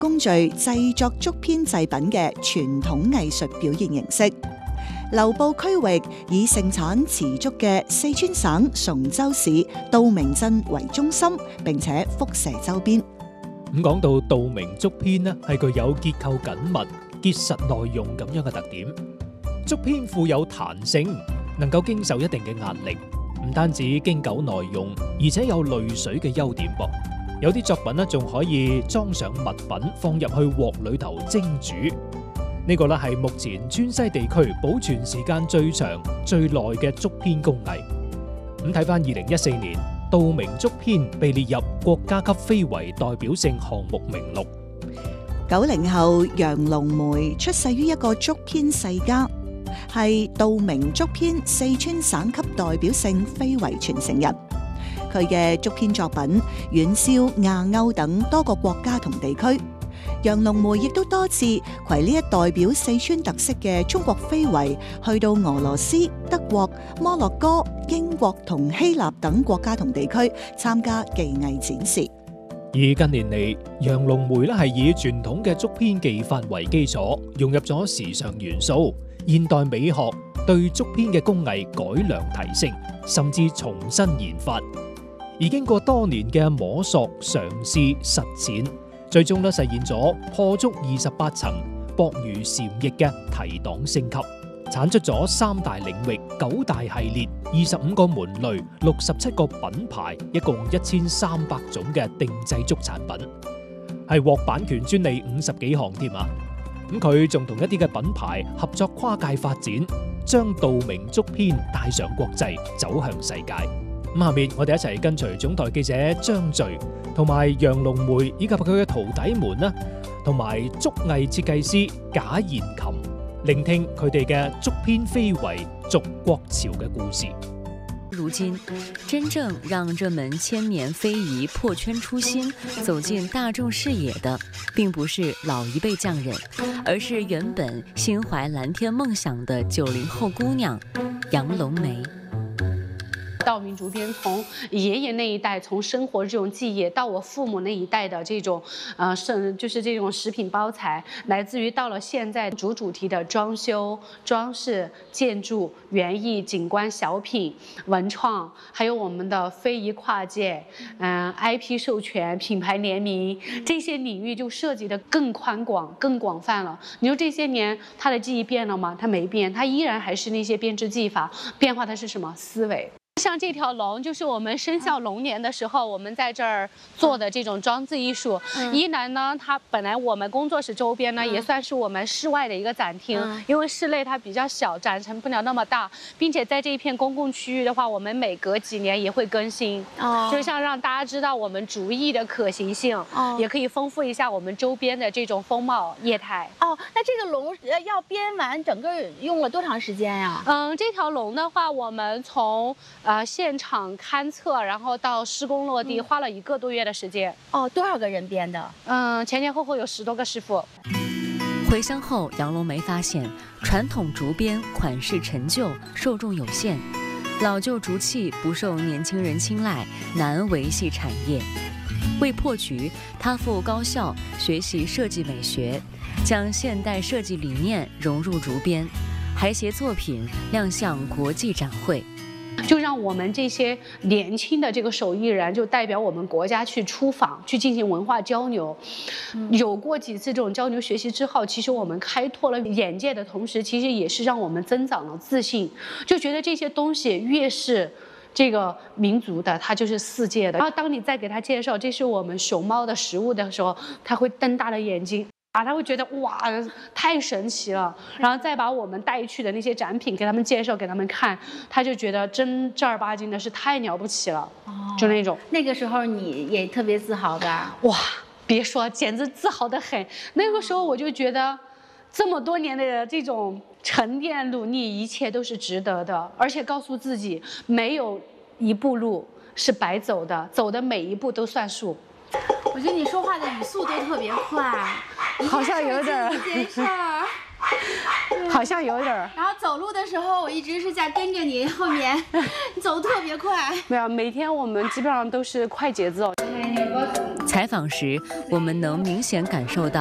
工序製作竹編製品嘅傳統藝術表現形式。流布區域以盛產瓷竹嘅四川省崇州市道明鎮為中心，並且輻射周邊。 咁講到道明竹編呢，係具有結構緊密、結實耐用咁樣嘅特點。竹編富有彈性，能夠經受一定嘅壓力，唔單止經久耐用，而且有濾水嘅優點噃。有啲作品呢，仲可以裝上物品放入去鍋裏頭蒸煮。呢個咧係目前川西地區保存時間最長、最耐嘅竹編工藝。咁睇翻2014年，道明竹編被列入國家級非遺代表性項目名錄。 90後楊龍梅出世於一個竹編世家，係道明竹編四川省級代表性非遺傳承人。佢嘅竹編作品遠銷亞歐等多個國家同地區。楊龍梅亦都多次攜呢一代表四川特色嘅中國非遺去到俄羅斯、德國、摩洛哥、英國同希臘等國家同地區參加技藝展示。 而近年嚟，楊龍梅咧係以傳統嘅竹編技法為基礎，融入咗時尚元素、現代美學，對竹編嘅工藝改良提升，甚至重新研發。而經過多年嘅摸索、嘗試、實踐，最終咧實現咗破竹28層、薄如蟬翼嘅提檔升級，產出咗3大領域、9大系列、25個門類、67個品牌，一共1300種嘅定製竹產品，係獲版權專利50幾項添啊！咁佢仲同一啲嘅品牌合作跨界發展，將道明竹編帶上國際，走向世界。咁下面我哋一齊跟隨總台記者張序同埋楊龍梅以及佢嘅徒弟們啦，同埋竹藝設計師賈延琴，聆聽佢哋嘅竹編非遺續國潮嘅故事。 如今，真正讓這門千年非遺破圈出新，走進大眾視野的，並不是老一輩匠人，而是原本心懷藍天夢想的90後姑娘楊龍梅。 道明竹編從爺爺那一代，從生活這種技藝，到我父母那一代的這種，就是這種食品包材，乃至於到了現在主題的裝修、裝飾、建築、園藝、景觀、小品、文創，還有我們的非遺跨界，IP 授權、品牌聯名，這些領域就涉及得更寬廣、更廣泛了。你說這些年它的技藝變了嗎？它沒變，它依然還是那些編織技法，變化的是什麼？思維。像這條龍，就是我們生肖龍年的時候，我們在這兒做的這種裝置藝術。一來呢，它本來我們工作室周邊呢，也算是我們室外的一個展廳，因為室內它比較小，展成不了那麼大，並且在這一片公共區域的話，我們每隔幾年也會更新。就像讓大家知道我們竹藝的可行性，也可以豐富一下我們周邊的這種風貌業態。 哦，那這個龍要編完，整個用了多長時間呀？ 這條龍的話，我們從現場勘測，然後到施工落地，花了1個多月的時間。 哦，多少個人編的？ 前後有10多個師傅。 回鄉後，楊龍梅發現傳統竹編款式陳舊，受眾有限，老舊竹器不受年輕人青睞，難維繫產業。為破局，他赴高校學習設計美學，將現代設計理念融入竹編，還攜作品亮相國際展會。 就讓我們這些年輕的這個手藝人，就代表我們國家去出訪，去進行文化交流。有過幾次這種交流學習之後，其實我們開拓了眼界的同時，其實也是讓我們增長了自信，就覺得這些東西越是這個民族的，它就是世界的。然後當你再給他介紹這是我們熊貓的食物的時候，他會瞪大了眼睛。他會覺得哇，太神奇了，然後再把我們帶去的那些展品給他們介紹，給他們看，他就覺得真正兒八經的是太了不起了，就那種。 那個時候你也特別自豪吧？ 哇，別說，簡直自豪得很。那個時候我就覺得，這麼多年的這種沉澱努力，一切都是值得的，而且告訴自己，沒有一步路是白走的，走的每一步都算數。 我覺得你說話的語速都特別快， 好像有點。 一件事兒好像有点儿。 然后走路的时候，我一直是在跟着你后面，你走得特别快。 没有，每天我们基本上都是快节奏。 采访时，我们能明显感受到